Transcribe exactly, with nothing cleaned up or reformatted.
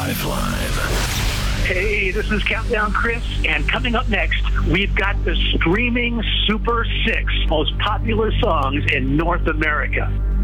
Lifeline. Hey, this is Countdown Chris, and coming up next, we've got the streaming Super Six most popular songs in North America.